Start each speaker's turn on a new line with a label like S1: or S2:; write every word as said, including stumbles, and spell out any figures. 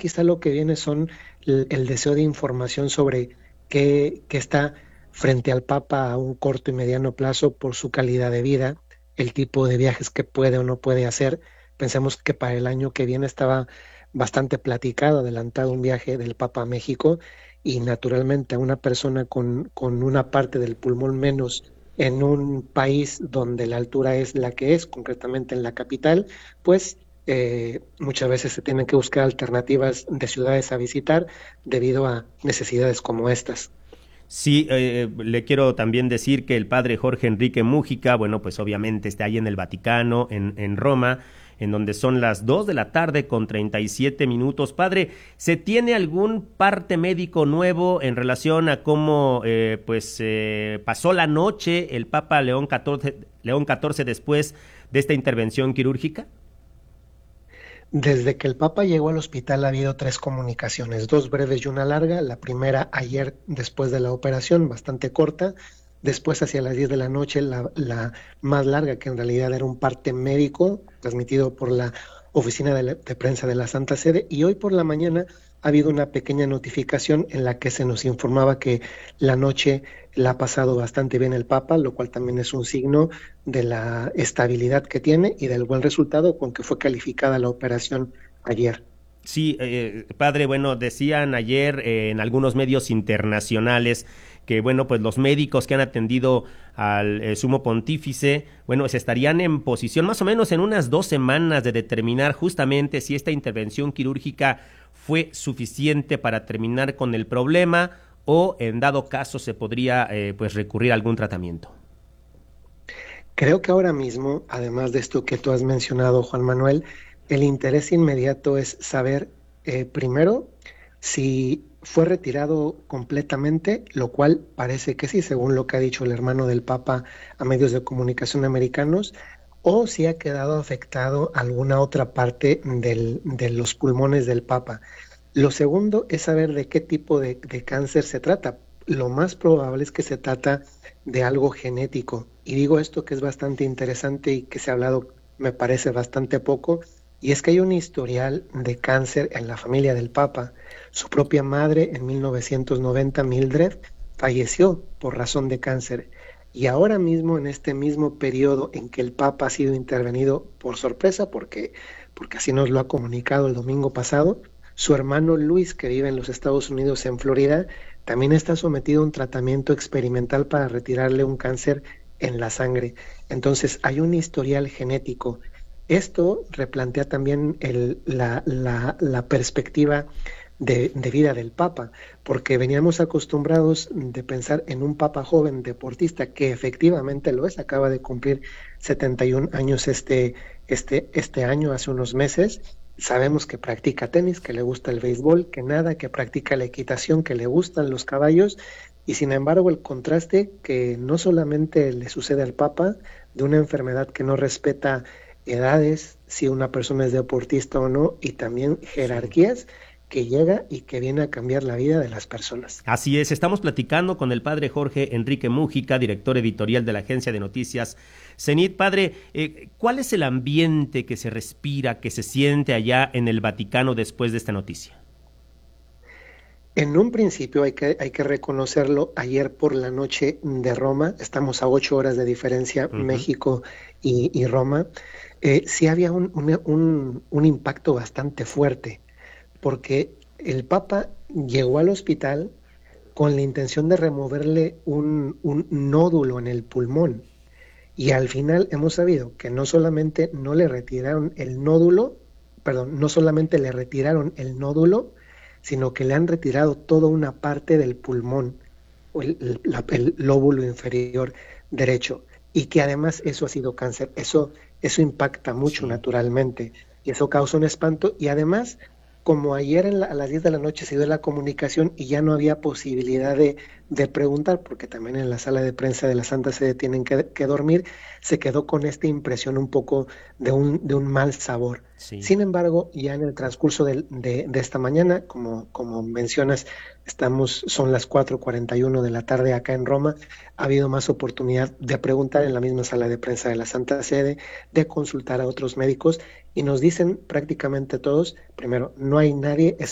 S1: quizá lo que viene son el, el deseo de información sobre qué, qué está frente al Papa a un corto y mediano plazo por su calidad de vida, el tipo de viajes que puede o no puede hacer. Pensemos que para el año que viene estaba bastante platicado, adelantado un viaje del Papa a México y naturalmente a una persona con, con una parte del pulmón menos en un país donde la altura es la que es, concretamente en la capital, pues eh, muchas veces se tienen que buscar alternativas de ciudades a visitar debido a necesidades como estas.
S2: Sí, eh, le quiero también decir que el padre Jorge Enrique Mújica, bueno, pues obviamente está ahí en el Vaticano, en, en Roma, en donde son las dos de la tarde con treinta y siete minutos. Padre, ¿se tiene algún parte médico nuevo en relación a cómo eh, pues eh, pasó la noche el Papa León catorce, León catorce después de esta intervención quirúrgica?
S1: Desde que el Papa llegó al hospital ha habido tres comunicaciones, dos breves y una larga. La primera ayer después de la operación, bastante corta. Después hacia las diez de la noche, la, la más larga, que en realidad era un parte médico transmitido por la oficina de, la- de prensa de la Santa Sede. Y hoy por la mañana ha habido una pequeña notificación en la que se nos informaba que la noche la ha pasado bastante bien el Papa, lo cual también es un signo de la estabilidad que tiene y del buen resultado con que fue calificada la operación ayer.
S2: Sí, eh, padre, bueno, decían ayer eh, en algunos medios internacionales que, bueno, pues los médicos que han atendido al eh, sumo pontífice, bueno, se estarían en posición más o menos en unas dos semanas de determinar justamente si esta intervención quirúrgica fue suficiente para terminar con el problema o en dado caso se podría eh, pues recurrir a algún tratamiento.
S1: Creo que ahora mismo, además de esto que tú has mencionado, Juan Manuel, el interés inmediato es saber, eh, primero, si fue retirado completamente, lo cual parece que sí, según lo que ha dicho el hermano del Papa a medios de comunicación americanos, o si ha quedado afectado alguna otra parte del- de los pulmones del Papa. Lo segundo es saber de qué tipo de, de cáncer se trata. Lo más probable es que se trata de algo genético. Y digo esto que es bastante interesante y que se ha hablado, me parece, bastante poco, y es que hay un historial de cáncer en la familia del Papa. Su propia madre, en mil novecientos noventa, Mildred, falleció por razón de cáncer. Y ahora mismo, en este mismo periodo en que el Papa ha sido intervenido por sorpresa, porque, porque así nos lo ha comunicado el domingo pasado, su hermano Luis, que vive en los Estados Unidos, en Florida, también está sometido a un tratamiento experimental para retirarle un cáncer en la sangre. Entonces, hay un historial genético. Esto replantea también el- la, la- la perspectiva de, de vida del Papa, porque veníamos acostumbrados de pensar en un Papa joven deportista, que efectivamente lo es, acaba de cumplir setenta y un años este, este, este año, hace unos meses. Sabemos que practica tenis, que le gusta el béisbol, que nada, que practica la equitación, que le gustan los caballos, y sin embargo el contraste que no solamente le sucede al Papa, de una enfermedad que no respeta edades, si una persona es deportista o no, y también
S2: Sí.
S1: jerarquías, que llega y que viene a cambiar la vida de las personas.
S2: Así es, estamos platicando con el padre Jorge Enrique Mújica, director editorial de la agencia de noticias Cenit. Padre, eh, ¿cuál es el ambiente que se respira, que se siente allá en el Vaticano después de esta noticia?
S1: En un principio hay que, hay que reconocerlo, ayer por la noche de Roma, estamos a ocho horas de diferencia,
S2: Ujú.
S1: México y, y Roma, eh, sí había un, un, un, un impacto bastante fuerte, porque el Papa llegó al hospital con la intención de removerle un, un nódulo en el pulmón. Y al final hemos sabido que no solamente no le retiraron el nódulo, perdón, no solamente le retiraron el nódulo, sino que le han retirado toda una parte del pulmón, o el, el- la- el lóbulo inferior derecho, y que además eso ha sido cáncer. Eso, eso impacta mucho
S2: Sí.
S1: naturalmente, y eso causa un espanto. Y además, como ayer en la- a las diez de la noche se dio la comunicación y ya no había posibilidad de, de preguntar, porque también en la sala de prensa de la Santa Sede tienen que, que dormir, se quedó con esta impresión un poco de un, de un mal sabor.
S2: Sí.
S1: Sin embargo, ya en el transcurso del- de, de esta mañana, como, como mencionas, estamos, son las cuatro cuarenta y uno de la tarde acá en Roma, ha habido más oportunidad de preguntar en la misma sala de prensa de la Santa Sede, de consultar a otros médicos, y nos dicen prácticamente todos, primero, no hay nadie